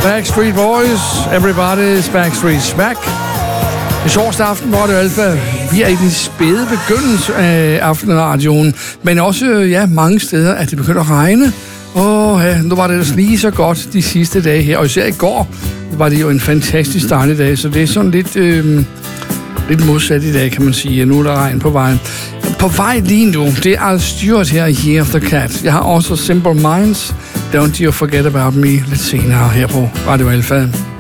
Backstreet Boys, Everybody's Backstreet's Back. I torsdag aften var det Alfa. Vi er i den spæde begyndelse af aftenradioen, men også mange steder, at det begynder at regne. Nu var det ellers lige så godt de sidste dage her, og især i går var det jo en fantastisk dejlig dag, så det er sådan lidt modsat i dag, kan man sige. Nu er der regn på vejen. På vej lige nu, det er Al Stewart her i Year of the Cat. Jeg har også Simple Minds, Don't You Forget About Me, lidt senere her på Radio Alfa.